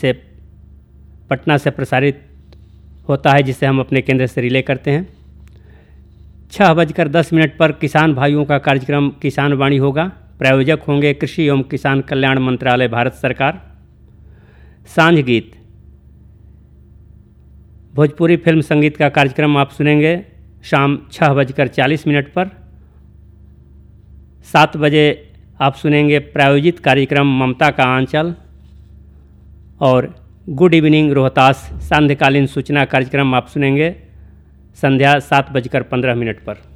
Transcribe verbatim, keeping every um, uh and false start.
जिसे पटना से प्रसारित होता है, जिसे हम अपने केंद्र से रिले करते हैं। छः बजकर दस मिनट पर किसान भाइयों का कार्यक्रम किसान वाणी होगा। प्रायोजक होंगे कृषि एवं किसान कल्याण मंत्रालय, भारत सरकार। सांझ गीत भोजपुरी फिल्म संगीत का कार्यक्रम आप सुनेंगे शाम छः बजकर चालीस मिनट पर। सात बजे आप सुनेंगे प्रायोजित कार्यक्रम ममता का आंचल। और गुड इवनिंग रोहतास सांध्यकालीन सूचना कार्यक्रम आप सुनेंगे संध्या सात बजकर पंद्रह मिनट पर।